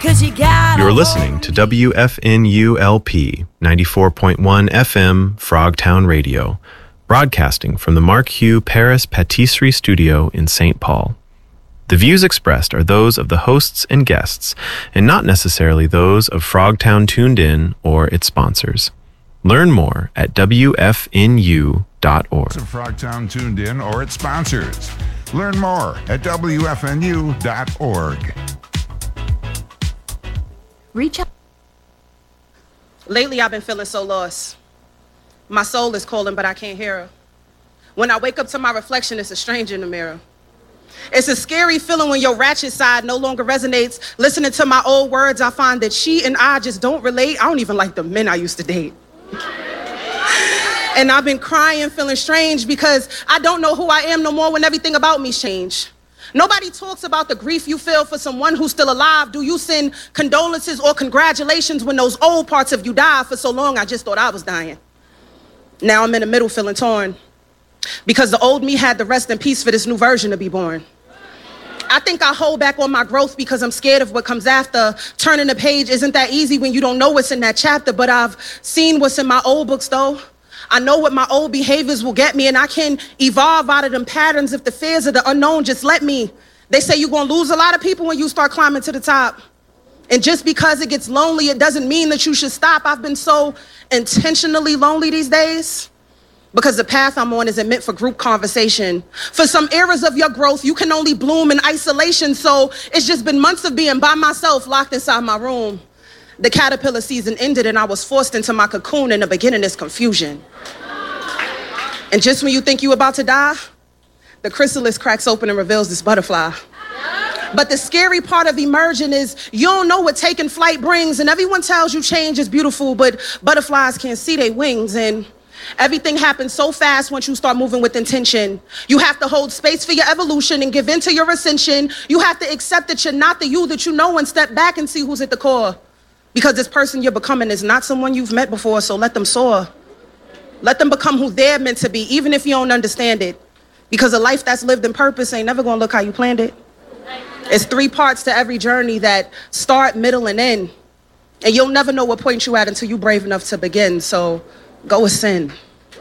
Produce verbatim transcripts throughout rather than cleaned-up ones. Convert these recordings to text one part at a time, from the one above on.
You're listening to W F N U L P ninety-four point one F M Frogtown Radio, broadcasting from the Mark Hugh Paris Patisserie Studio in Saint Paul. The views expressed are those of the hosts and guests, and not necessarily those of Frogtown Tuned In or its sponsors. Learn more at W F N U dot org. Frogtown Tuned In or its sponsors. Learn more at W F N U dot org. Reach out. Lately, I've been feeling so lost. My soul is calling, but I can't hear her. When I wake up to my reflection, it's a stranger in the mirror. It's a scary feeling when your ratchet side no longer resonates. Listening to my old words, I find that she and I just don't relate. I don't even like the men I used to date. And I've been crying, feeling strange because I don't know who I am no more when everything about me's changed. Nobody talks about the grief you feel for someone who's still alive. Do you send condolences or congratulations when those old parts of you die? For so long, I just thought I was dying. Now I'm in the middle feeling torn because the old me had the rest in peace for this new version to be born. I think I hold back on my growth because I'm scared of what comes after. Turning the page isn't that easy when you don't know what's in that chapter, but I've seen what's in my old books though. I know what my old behaviors will get me, and I can evolve out of them patterns if the fears of the unknown just let me. They say you're gonna lose a lot of people when you start climbing to the top. And just because it gets lonely, it doesn't mean that you should stop. I've been so intentionally lonely these days because the path I'm on isn't meant for group conversation. For some eras of your growth, you can only bloom in isolation, so it's just been months of being by myself, locked inside my room. The caterpillar season ended and I was forced into my cocoon. In the beginning is confusion. And just when you think you're about to die, the chrysalis cracks open and reveals this butterfly. But the scary part of emerging is you don't know what taking flight brings, and everyone tells you change is beautiful, but butterflies can't see their wings, and everything happens so fast once you start moving with intention. You have to hold space for your evolution and give in to your ascension. You have to accept that you're not the you that you know and step back and see who's at the core. Because this person you're becoming is not someone you've met before, so let them soar. Let them become who they're meant to be, even if you don't understand it. Because a life that's lived in purpose ain't never gonna look how you planned it. It's three parts to every journey that start, middle, and end. And you'll never know what point you're at until you're brave enough to begin, so go ascend.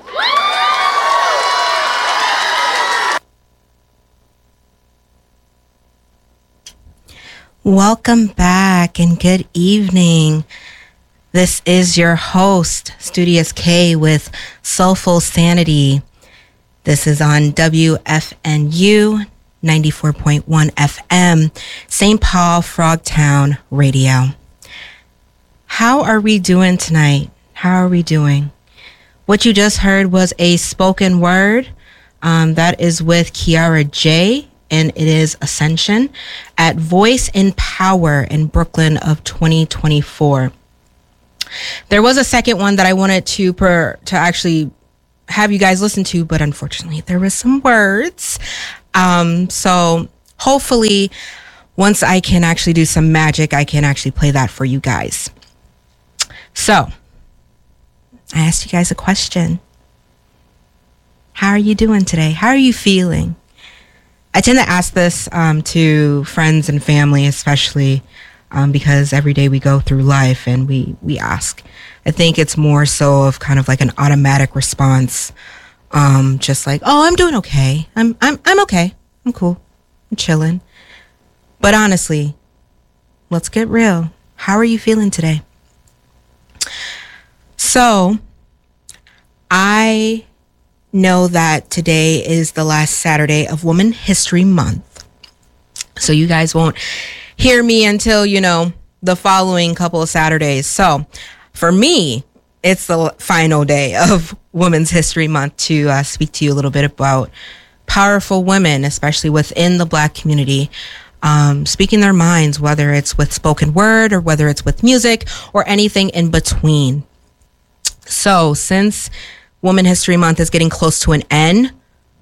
Welcome back and good evening. This is your host, Studious K with Soulful Sanity. This is on W F N U ninety-four point one F M, Saint Paul Frogtown Radio. How are we doing tonight? How are we doing? What you just heard was a spoken word. Um, that is with Kiara J, and it is Ascension at Voice in Power in Brooklyn of twenty twenty-four. There was a second one that I wanted to per, to actually have you guys listen to, but unfortunately there was some words. Um, so hopefully once I can actually do some magic, I can actually play that for you guys. So I asked you guys a question. How are you doing today? How are you feeling? I tend to ask this um, to friends and family, especially um, because every day we go through life and we, we ask. I think it's more so of kind of like an automatic response, um, just like, "Oh, I'm doing okay. I'm I'm I'm okay. I'm cool. I'm chilling." But honestly, let's get real. How are you feeling today? So, I know that today is the last Saturday of Women History Month. So you guys won't hear me until, you know, the following couple of Saturdays. So for me, it's the final day of Women's History Month to uh, speak to you a little bit about powerful women, especially within the Black community, um, speaking their minds, whether it's with spoken word or whether it's with music or anything in between. So since Women History Month is getting close to an end,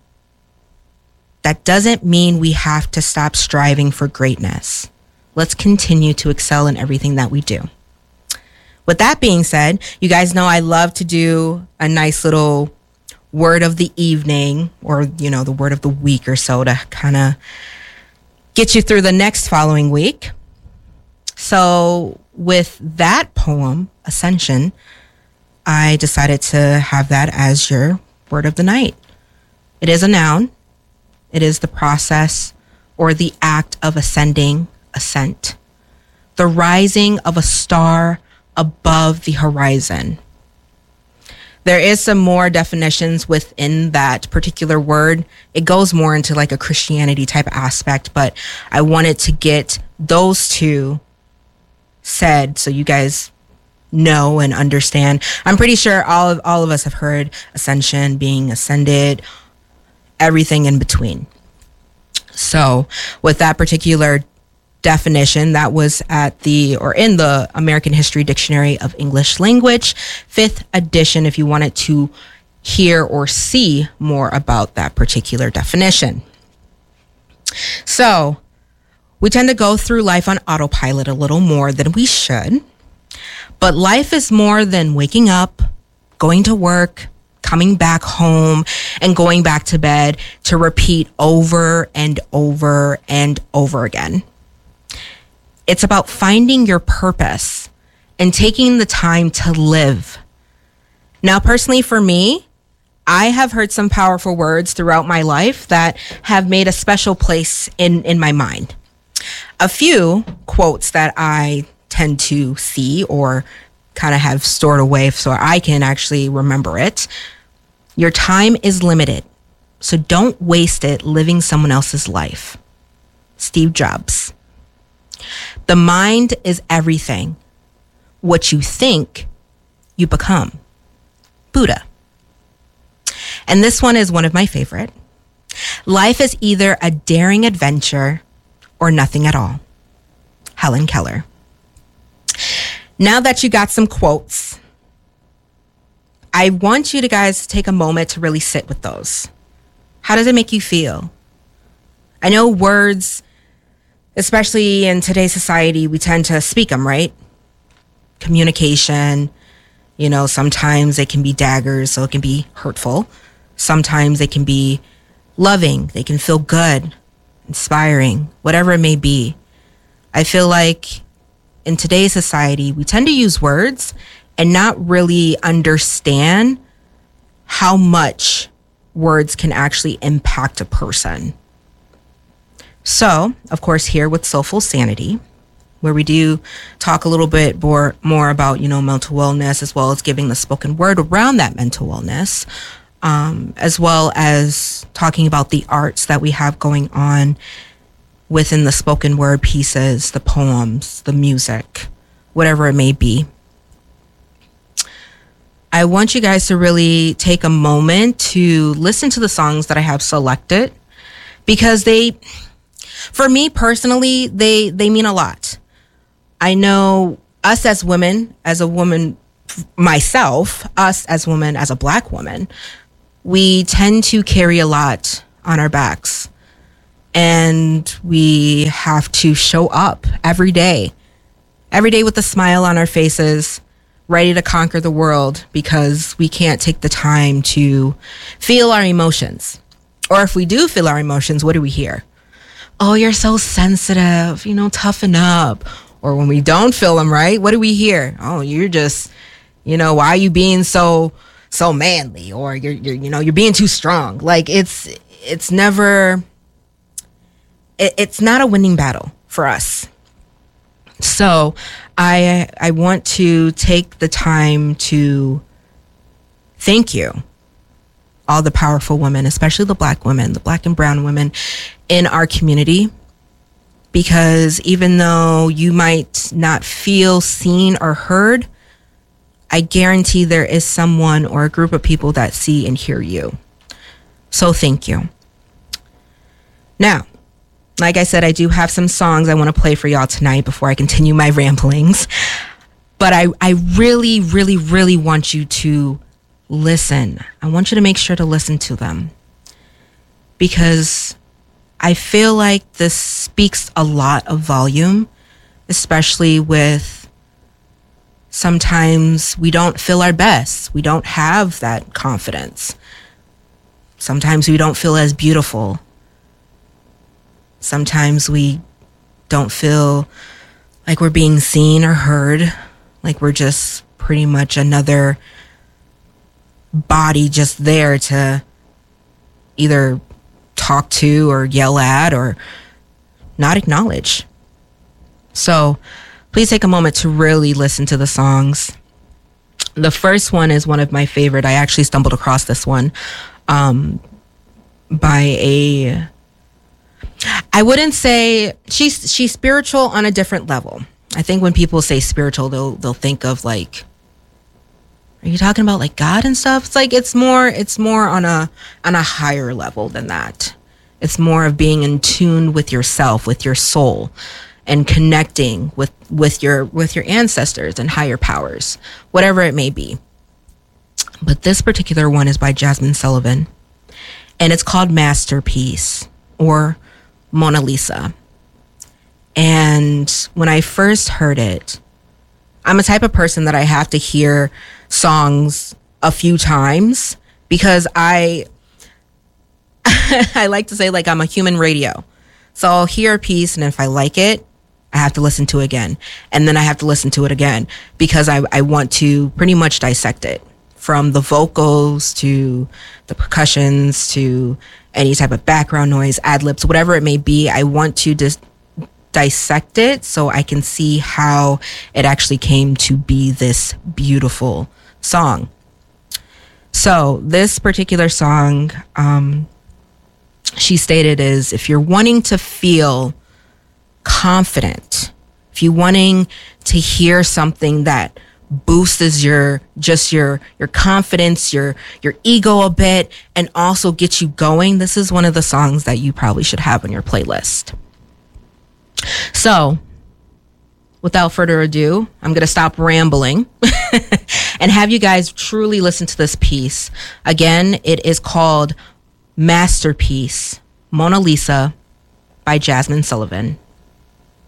that doesn't mean we have to stop striving for greatness. Let's continue to excel in everything that we do. With that being said, you guys know I love to do a nice little word of the evening or, you know, the word of the week or so to kind of get you through the next following week. So with that poem, Ascension, I decided to have that as your word of the night. It is a noun. It is the process or the act of ascending, ascent. The rising of a star above the horizon. There is some more definitions within that particular word. It goes more into like a Christianity type aspect, but I wanted to get those two said so you guys know and understand. I'm pretty sure all of all of us have heard ascension, being ascended, everything in between. So with that particular definition, that was at the or in the American History Dictionary of English Language, fifth edition, if you wanted to hear or see more about that particular definition. So we tend to go through life on autopilot a little more than we should, but life is more than waking up, going to work, coming back home, and going back to bed to repeat over and over and over again. It's about finding your purpose and taking the time to live. Now, personally for me, I have heard some powerful words throughout my life that have made a special place in, in my mind. A few quotes that I tend to see or kind of have stored away so I can actually remember it. Your time is limited, so don't waste it living someone else's life. Steve Jobs. The mind is everything. What you think, you become. Buddha. And this one is one of my favorite. Life is either a daring adventure or nothing at all. Helen Keller. Now that you got some quotes, I want you to guys take a moment to really sit with those. How does it make you feel? I know words, especially in today's society, we tend to speak them, right? Communication, you know, sometimes they can be daggers, so it can be hurtful. Sometimes they can be loving, they can feel good, inspiring, whatever it may be. I feel like in today's society, we tend to use words and not really understand how much words can actually impact a person. So, of course, here with Soulful Sanity, where we do talk a little bit more, more about, you know, mental wellness, as well as giving the spoken word around that mental wellness, um, as well as talking about the arts that we have going on within the spoken word pieces, the poems, the music, whatever it may be. I want you guys to really take a moment to listen to the songs that I have selected, because they, for me personally, they, they mean a lot. I know us as women, as a woman myself, us as women, as a Black woman, we tend to carry a lot on our backs. And we have to show up every day, every day with a smile on our faces, ready to conquer the world, because we can't take the time to feel our emotions. Or if we do feel our emotions, what do we hear? Oh, you're so sensitive, you know, toughen up. Or when we don't feel them, right, what do we hear? Oh, you're just, you know, why are you being so, so manly? Or you're, you're, you know, you're being too strong. Like it's, it's never, it, it's not a winning battle for us. So I, I want to take the time to thank you, all the powerful women, especially the Black women, the Black and brown women in our community. Because even though you might not feel seen or heard, I guarantee there is someone or a group of people that see and hear you. So thank you. Now, like I said, I do have some songs I want to play for y'all tonight before I continue my ramblings. But I, I really, really, really want you to listen. I want you to make sure to listen to them. Because I feel like this speaks a lot of volume, especially with sometimes we don't feel our best. We don't have that confidence. Sometimes we don't feel as beautiful. Sometimes we don't feel like we're being seen or heard, like we're just pretty much another body just there to either talk to or yell at or not acknowledge. So please take a moment to really listen to the songs. The first one is one of my favorite. I actually stumbled across this one um, by a, I wouldn't say, she's she's spiritual on a different level. I think when people say spiritual, they'll they'll think of like, are you talking about like God and stuff? It's like it's more it's more on a on a higher level than that. It's more of being in tune with yourself, with your soul, and connecting with with your with your ancestors and higher powers, whatever it may be. But this particular one is by Jazmine Sullivan, and it's called Masterpiece or Mona Lisa. And when I first heard it, I'm a type of person that I have to hear songs a few times because I I like to say like I'm a human radio. So I'll hear a piece, and if I like it, I have to listen to it again. And then I have to listen to it again because I, I want to pretty much dissect it, from the vocals to the percussions to any type of background noise, ad-libs, whatever it may be. I want to just dissect it so I can see how it actually came to be this beautiful song. So this particular song, um, she stated is, if you're wanting to feel confident, if you're wanting to hear something that boosts your just your your confidence, your your ego a bit, and also gets you going, this is one of the songs that you probably should have on your playlist. So without further ado, I'm going to stop rambling and have you guys truly listen to this piece. Again, it is called Masterpiece, Mona Lisa by Jazmine Sullivan.